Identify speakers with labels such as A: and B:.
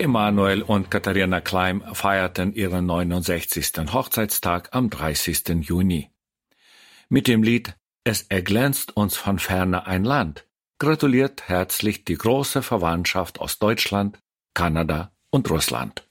A: Emanuel und Katharina Klein feierten ihren 69. Hochzeitstag am 30. Juni. Mit dem Lied »Es erglänzt uns von ferne ein Land« gratuliert herzlich die große Verwandtschaft aus Deutschland, Kanada und Russland.